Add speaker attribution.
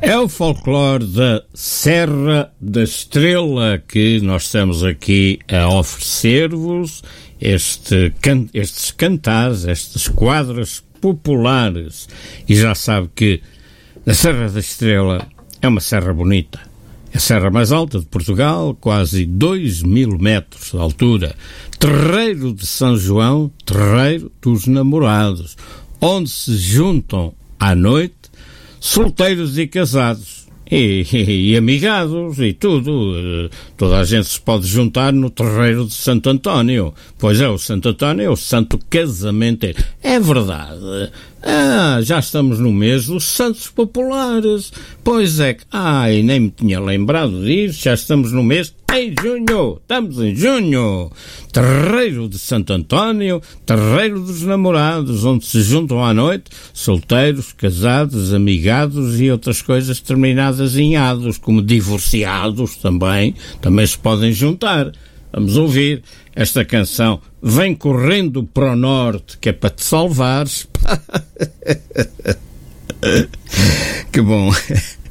Speaker 1: É o folclore da Serra da Estrela que nós estamos aqui a oferecer-vos, estes cantares, estas quadras populares. E já sabe que a Serra da Estrela é uma serra bonita. É a serra mais alta de Portugal, quase 2.000 metros de altura. Terreiro de São João, terreiro dos namorados, onde se juntam à noite solteiros e casados, e amigados, e tudo. Toda a gente se pode juntar no terreiro de Santo António. Pois é, o Santo António é o santo casamenteiro. É verdade. Já estamos no mês dos santos populares. Pois é que, nem me tinha lembrado disso, já estamos no mês em junho, estamos em junho. Terreiro de Santo António, terreiro dos namorados, onde se juntam à noite solteiros, casados, amigados e outras coisas terminadas em ados, como divorciados também se podem juntar. Vamos ouvir esta canção. Vem correndo para o norte, que é para te salvares. Que bom.